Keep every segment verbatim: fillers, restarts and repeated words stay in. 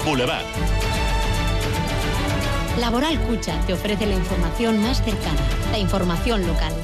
Boulevard. Laboral Cucha te ofrece la información más cercana, la información local.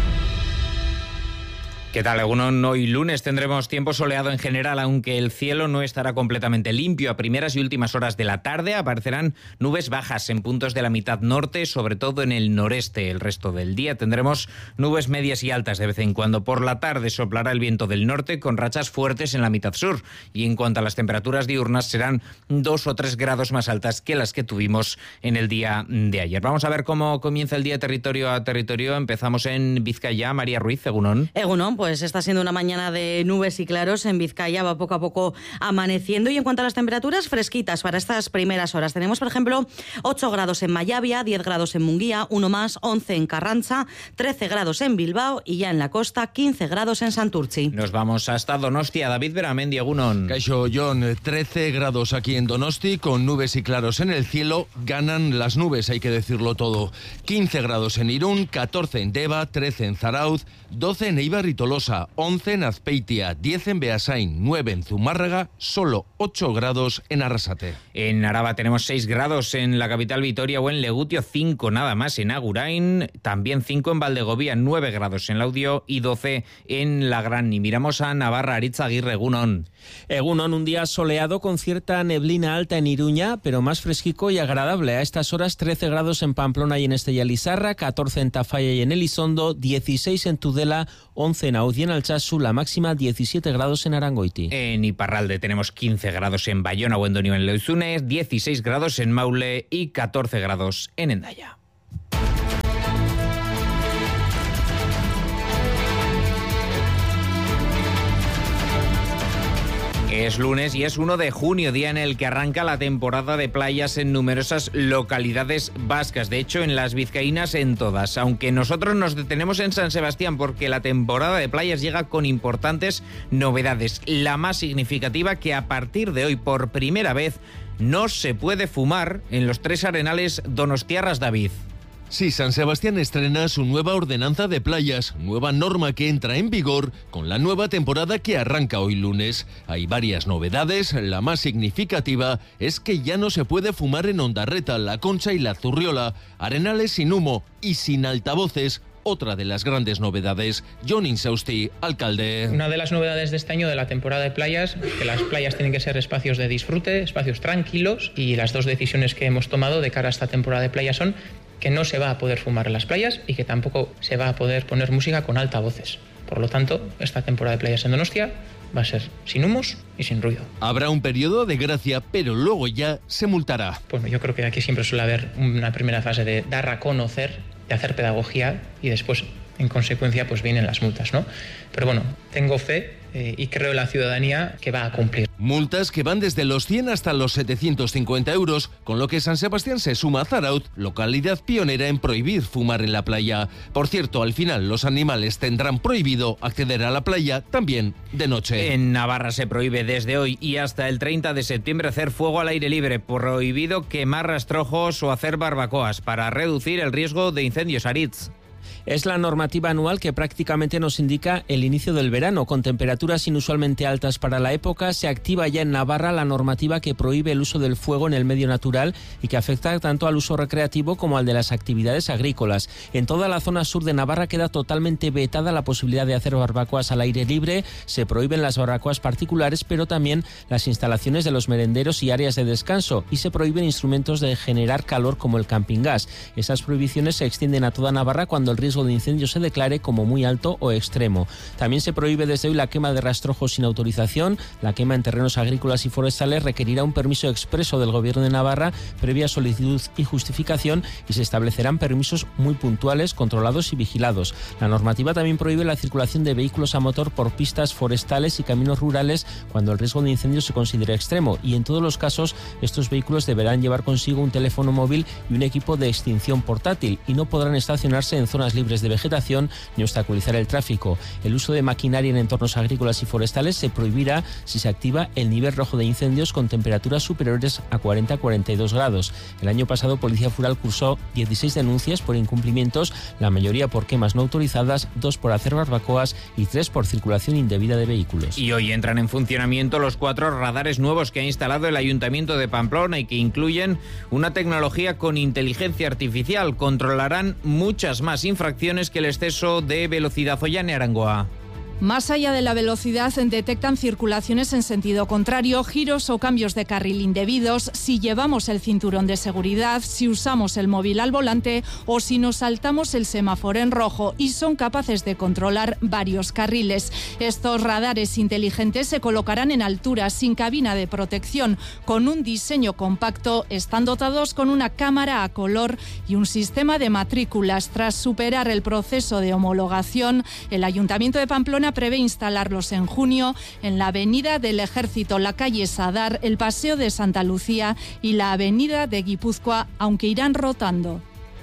¿Qué tal, Egunon? Hoy lunes tendremos tiempo soleado en general, aunque el cielo no estará completamente limpio. A primeras y últimas horas de la tarde aparecerán nubes bajas en puntos de la mitad norte, sobre todo en el noreste. El resto del día tendremos nubes medias y altas de vez en cuando. Por la tarde soplará el viento del norte con rachas fuertes en la mitad sur. Y en cuanto a las temperaturas diurnas, serán dos o tres grados más altas que las que tuvimos en el día de ayer. Vamos a ver cómo comienza el día territorio a territorio. Empezamos en Vizcaya. María Ruiz, Egunon. Egunon, pues está siendo una mañana de nubes y claros. En Vizcaya va poco a poco amaneciendo. Y en cuanto a las temperaturas, fresquitas para estas primeras horas. Tenemos, por ejemplo, ocho grados en Mayavia, diez grados en Munguía, uno más, once en Carranza, trece grados en Bilbao y ya en la costa, quince grados en Santurtzi. Nos vamos hasta Donostia. David Beramendi, Egunon. Caixo, John, trece grados aquí en Donosti, con nubes y claros en el cielo. Ganan las nubes, hay que decirlo todo. quince grados en Irún, catorce en Deva, trece en Zarauz, doce en Eibar y Tolosa, once en Azpeitia, diez en Beasain, nueve en Zumárraga, solo ocho grados en Arrasate. En Araba tenemos seis grados en la capital Vitoria o en Legutio, cinco nada más en Agurain, también cinco en Valdegovía, nueve grados en Laudio y doce en La Gran. Y miramos a Navarra, Aritzaguirre, Egunon. Egunon, un día soleado con cierta neblina alta en Iruña, pero más fresquico y agradable. A estas horas trece grados en Pamplona y en Estella Lizarra, catorce en Tafalla y en Elizondo, dieciséis en Tudela, once en Audi y en Altsasu, la máxima diecisiete grados en Arangoiti. En Iparralde tenemos quince grados en Bayona o en Donio en Leuzunes, dieciséis grados en Maule y catorce grados en Hendaya. Es lunes y es uno de junio, día en el que arranca la temporada de playas en numerosas localidades vascas. De hecho, en las vizcaínas en todas. Aunque nosotros nos detenemos en San Sebastián porque la temporada de playas llega con importantes novedades. La más significativa, que a partir de hoy, por primera vez, no se puede fumar en los tres arenales donostiarras, David. Sí, San Sebastián estrena su nueva ordenanza de playas, nueva norma que entra en vigor con la nueva temporada que arranca hoy lunes. Hay varias novedades, la más significativa es que ya no se puede fumar en Ondarreta, La Concha y La Zurriola, arenales sin humo y sin altavoces. Otra de las grandes novedades, Jon Insausti, alcalde. Una de las novedades de este año de la temporada de playas, que las playas tienen que ser espacios de disfrute, espacios tranquilos, y las dos decisiones que hemos tomado de cara a esta temporada de playas son que no se va a poder fumar en las playas y que tampoco se va a poder poner música con altavoces. Por lo tanto, esta temporada de playas en Donostia va a ser sin humos y sin ruido. Habrá un periodo de gracia, pero luego ya se multará. Bueno, yo creo que aquí siempre suele haber una primera fase de dar a conocer, de hacer pedagogía y después, en consecuencia, pues vienen las multas, ¿no? Pero bueno, tengo fe eh, y creo en la ciudadanía que va a cumplir. Multas que van desde los cien hasta los setecientos cincuenta euros, con lo que San Sebastián se suma a Zarauz, localidad pionera en prohibir fumar en la playa. Por cierto, al final los animales tendrán prohibido acceder a la playa también de noche. En Navarra se prohíbe desde hoy y hasta el treinta de septiembre hacer fuego al aire libre. Prohibido quemar rastrojos o hacer barbacoas para reducir el riesgo de incendios. Aritz. Es la normativa anual que prácticamente nos indica el inicio del verano. Con temperaturas inusualmente altas para la época, se activa ya en Navarra la normativa que prohíbe el uso del fuego en el medio natural y que afecta tanto al uso recreativo como al de las actividades agrícolas. En toda la zona sur de Navarra queda totalmente vetada la posibilidad de hacer barbacoas al aire libre. Se prohíben las barbacoas particulares, pero también las instalaciones de los merenderos y áreas de descanso, y se prohíben instrumentos de generar calor como el camping gas. Esas prohibiciones se extienden a toda Navarra cuando el riesgo de incendio se declare como muy alto o extremo. También se prohíbe desde hoy la quema de rastrojos sin autorización. La quema en terrenos agrícolas y forestales requerirá un permiso expreso del Gobierno de Navarra previa solicitud y justificación, y se establecerán permisos muy puntuales, controlados y vigilados. La normativa también prohíbe la circulación de vehículos a motor por pistas forestales y caminos rurales cuando el riesgo de incendio se considere extremo, y en todos los casos estos vehículos deberán llevar consigo un teléfono móvil y un equipo de extinción portátil, y no podrán estacionarse en zonas zonas libres de vegetación ni obstaculizar el tráfico. El uso de maquinaria en entornos agrícolas y forestales se prohibirá si se activa el nivel rojo de incendios con temperaturas superiores a cuarenta a cuarenta y dos grados. El año pasado, Policía Foral cursó dieciséis denuncias por incumplimientos, la mayoría por quemas no autorizadas, dos por hacer barbacoas y tres por circulación indebida de vehículos. Y hoy entran en funcionamiento los cuatro radares nuevos que ha instalado el Ayuntamiento de Pamplona y que incluyen una tecnología con inteligencia artificial. Controlarán muchas más infracciones que el exceso de velocidad. Ollane Arangoa. Más allá de la velocidad, detectan circulaciones en sentido contrario, giros o cambios de carril indebidos, si llevamos el cinturón de seguridad, si usamos el móvil al volante o si nos saltamos el semáforo en rojo, y son capaces de controlar varios carriles. Estos radares inteligentes se colocarán en alturas sin cabina de protección, con un diseño compacto, están dotados con una cámara a color y un sistema de matrículas. Tras superar el proceso de homologación, el Ayuntamiento de Pamplona prevé instalarlos en junio en la Avenida del Ejército, la calle Sadar, el Paseo de Santa Lucía y la Avenida de Guipúzcoa, aunque irán rotando.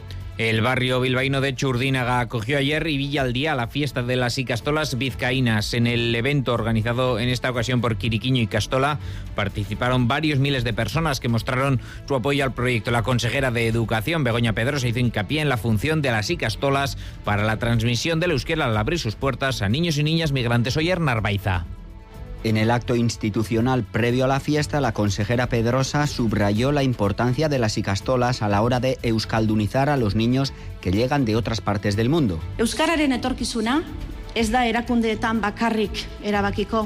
El barrio bilbaíno de Churdínaga acogió ayer y Villaldiá la fiesta de las Ikastolas vizcaínas. En el evento organizado en esta ocasión por Quiriquiño y Castola participaron varios miles de personas que mostraron su apoyo al proyecto. La consejera de Educación, Begoña Pedrosa, hizo hincapié en la función de las Ikastolas para la transmisión del euskera al abrir sus puertas a niños y niñas migrantes. Oyer Narbaiza. En el acto institucional previo a la fiesta, la consejera Pedrosa subrayó la importancia de las ikastolas a la hora de euskaldunizar a los niños que llegan de otras partes del mundo. Euskararen etorkizuna ez da erakundeetan bakarrik erabakiko.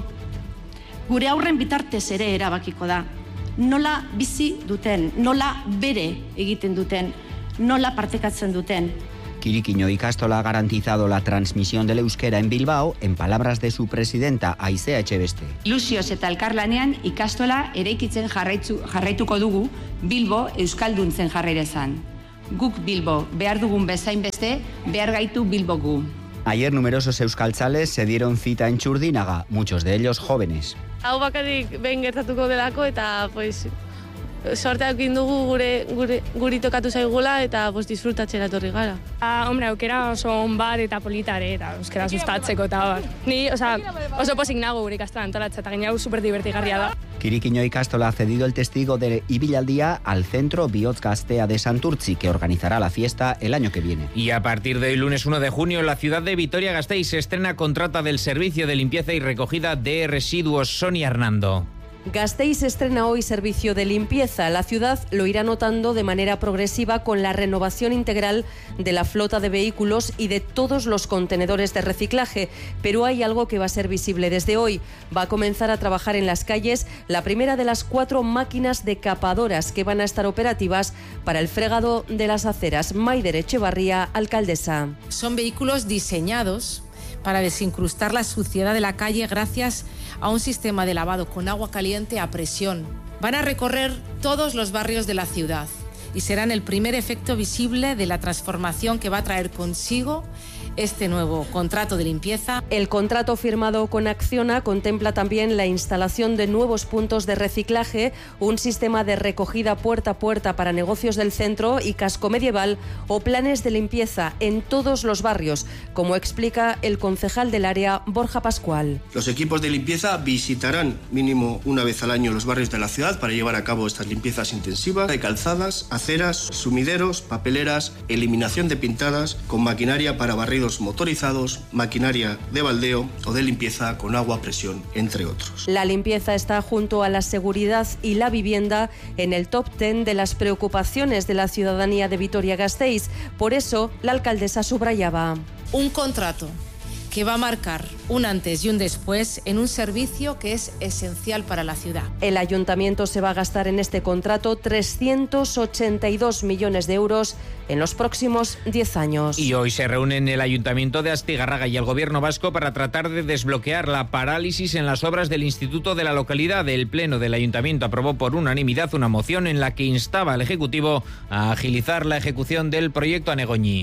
Gure aurren bitartez ere erabakiko da. Nola bizi duten, nola bere egiten duten, nola partekatzen duten. Quiriquiño y Castola ha garantizado la transmisión del euskera en Bilbao, en palabras de su presidenta, Aizea Etxebeste. Ilusioz eta elkarlanean ikastola eraikitzen jarraitu, jarraituko dugu Bilbo euskalduntzen jarrairezan. Guk Bilbo behar dugun bezain beste, behar gaitu Bilbo gu. Ayer numerosos euskaltzales se dieron cita en Churdínaga, muchos de ellos jóvenes. Hau bakarrik behin gertatuko delako eta pues sortea eukin dugu gure, gure, guri tokatu zaigula eta pues, disfrutatzera etorri gara. Ah, hombre, aukera oso on bat eta politare eta euskera sustatzeko eta bar. Ni, oza, oso pozik nago gure ikastola antolatza eta gainau super divertigarria da. Quiriquiño y Castola ha cedido el testigo de Ibilaldía al Centro Bihotz Gaztea de Santurtzi, que organizará la fiesta el año que viene. Y a partir del lunes uno de junio, la ciudad de Vitoria-Gasteiz se estrena contrata del servicio de limpieza y recogida de residuos. Sonia Hernando. Gasteiz estrena hoy servicio de limpieza. La ciudad lo irá notando de manera progresiva con la renovación integral de la flota de vehículos y de todos los contenedores de reciclaje. Pero hay algo que va a ser visible desde hoy. Va a comenzar a trabajar en las calles la primera de las cuatro máquinas decapadoras que van a estar operativas para el fregado de las aceras. Maider Echevarría, alcaldesa. Son vehículos diseñados para desincrustar la suciedad de la calle gracias a un sistema de lavado con agua caliente a presión. Van a recorrer todos los barrios de la ciudad y serán el primer efecto visible de la transformación que va a traer consigo este nuevo contrato de limpieza. El contrato firmado con Acciona contempla también la instalación de nuevos puntos de reciclaje, un sistema de recogida puerta a puerta para negocios del centro y casco medieval o planes de limpieza en todos los barrios, como explica el concejal del área, Borja Pascual. Los equipos de limpieza visitarán mínimo una vez al año los barrios de la ciudad para llevar a cabo estas limpiezas intensivas de calzadas, aceras, sumideros, papeleras, eliminación de pintadas con maquinaria para barridos motorizados, maquinaria de baldeo o de limpieza con agua a presión, entre otros. La limpieza está junto a la seguridad y la vivienda en el top ten de las preocupaciones de la ciudadanía de Vitoria-Gasteiz. Por eso, la alcaldesa subrayaba. Un contrato que va a marcar un antes y un después en un servicio que es esencial para la ciudad. El ayuntamiento se va a gastar en este contrato trescientos ochenta y dos millones de euros en los próximos diez años. Y hoy se reúnen el Ayuntamiento de Astigarraga y el Gobierno vasco para tratar de desbloquear la parálisis en las obras del instituto de la localidad. El Pleno del Ayuntamiento aprobó por unanimidad una moción en la que instaba al Ejecutivo a agilizar la ejecución del proyecto Anegoñi.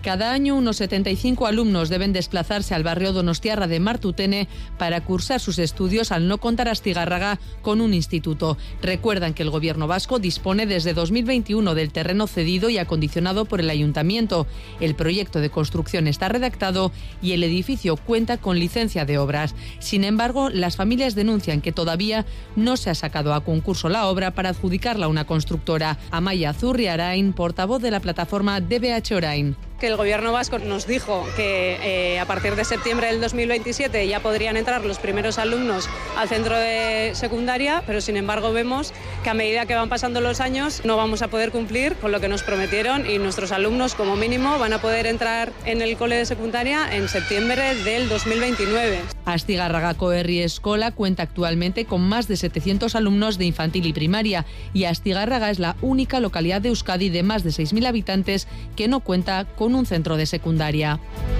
Cada año unos setenta y cinco alumnos deben desplazarse al barrio donostiarra de Martutene para cursar sus estudios al no contar Astigarraga con un instituto. Recuerdan que el gobierno vasco dispone desde dos mil veintiuno del terreno cedido y acondicionado por el ayuntamiento. El proyecto de construcción está redactado y el edificio cuenta con licencia de obras. Sin embargo, las familias denuncian que todavía no se ha sacado a concurso la obra para adjudicarla a una constructora. Amaya Zurriarain, portavoz de la plataforma D B H Orain. Que el gobierno vasco nos dijo que eh, a partir de septiembre del dos mil veintisiete ya podrían entrar los primeros alumnos al centro de secundaria, pero sin embargo vemos que a medida que van pasando los años no vamos a poder cumplir con lo que nos prometieron y nuestros alumnos como mínimo van a poder entrar en el cole de secundaria en septiembre del dos mil veintinueve. Astigarragako Herri Eskola cuenta actualmente con más de setecientos alumnos de infantil y primaria y Astigarraga es la única localidad de Euskadi de más de seis mil habitantes que no cuenta con un centro de secundaria.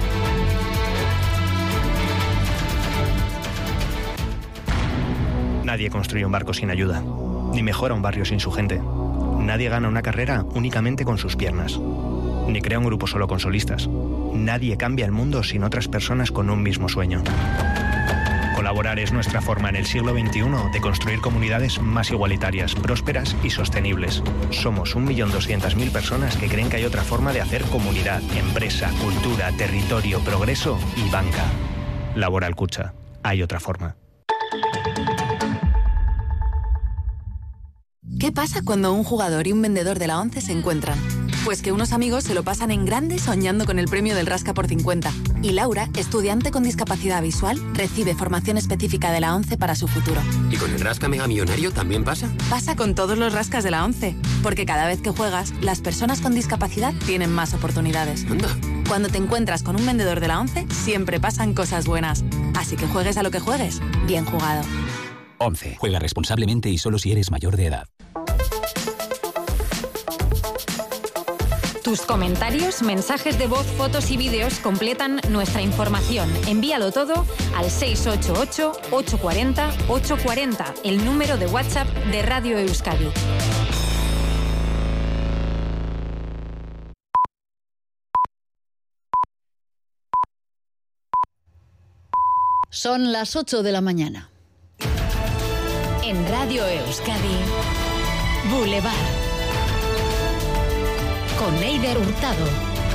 Nadie construye un barco sin ayuda, ni mejora un barrio sin su gente. Nadie gana una carrera únicamente con sus piernas, ni crea un grupo solo con solistas. Nadie cambia el mundo sin otras personas con un mismo sueño. Colaborar es nuestra forma en el siglo veintiuno de construir comunidades más igualitarias, prósperas y sostenibles. Somos un millón doscientas mil personas que creen que hay otra forma de hacer comunidad, empresa, cultura, territorio, progreso y banca. Laboral Kutxa. Hay otra forma. ¿Qué pasa cuando un jugador y un vendedor de la ONCE se encuentran? Pues que unos amigos se lo pasan en grande soñando con el premio del Rasca por cincuenta. Y Laura, estudiante con discapacidad visual, recibe formación específica de la ONCE para su futuro. ¿Y con el Rasca Mega Millonario también pasa? Pasa con todos los rascas de la ONCE. Porque cada vez que juegas, las personas con discapacidad tienen más oportunidades. Anda. Cuando te encuentras con un vendedor de la ONCE, siempre pasan cosas buenas. Así que juegues a lo que juegues, bien jugado. ONCE. Juega responsablemente y solo si eres mayor de edad. Tus comentarios, mensajes de voz, fotos y vídeos completan nuestra información. Envíalo todo al seis ocho ocho, ocho cuatro cero, ocho cuatro cero, el número de WhatsApp de Radio Euskadi. Son las ocho de la mañana. En Radio Euskadi, Boulevard. Con Eider Hurtado.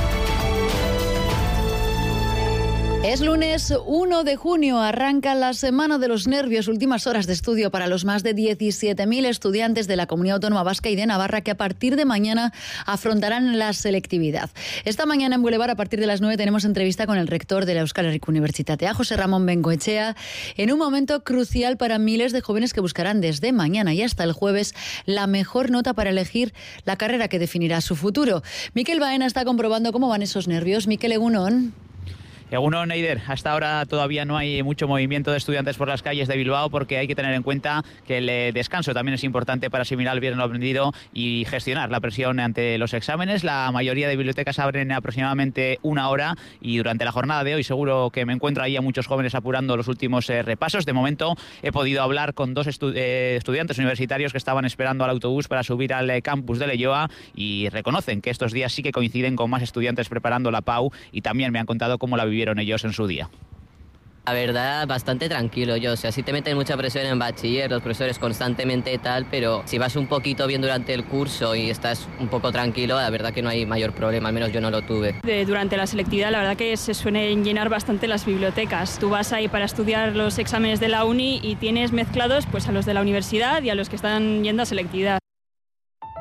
Es lunes uno de junio, arranca la Semana de los Nervios, últimas horas de estudio para los más de diecisiete mil estudiantes de la Comunidad Autónoma Vasca y de Navarra que a partir de mañana afrontarán la selectividad. Esta mañana en Boulevard, a partir de las nueve, tenemos entrevista con el rector de la Euskal Herriko Unibertsitatea, José Ramón Bengoechea, en un momento crucial para miles de jóvenes que buscarán desde mañana y hasta el jueves la mejor nota para elegir la carrera que definirá su futuro. Mikel Baena está comprobando cómo van esos nervios. Mikel, egunon. Egunon, Eider, hasta ahora todavía no hay mucho movimiento de estudiantes por las calles de Bilbao porque hay que tener en cuenta que el descanso también es importante para asimilar bien lo aprendido y gestionar la presión ante los exámenes. La mayoría de bibliotecas abren aproximadamente una hora y durante la jornada de hoy seguro que me encuentro ahí a muchos jóvenes apurando los últimos eh, repasos. De momento he podido hablar con dos estu eh, estudiantes universitarios que estaban esperando al autobús para subir al eh, campus de Leioa y reconocen que estos días sí que coinciden con más estudiantes preparando la P A U y también me han contado cómo la vivieron ellos en su día. La verdad, bastante tranquilo yo, o sea, sí te meten mucha presión en bachiller, los profesores constantemente y tal, pero si vas un poquito bien durante el curso y estás un poco tranquilo, la verdad que no hay mayor problema, al menos yo no lo tuve. De, durante la selectividad, la verdad que se suelen llenar bastante las bibliotecas. Tú vas ahí para estudiar los exámenes de la uni y tienes mezclados pues a los de la universidad y a los que están yendo a selectividad.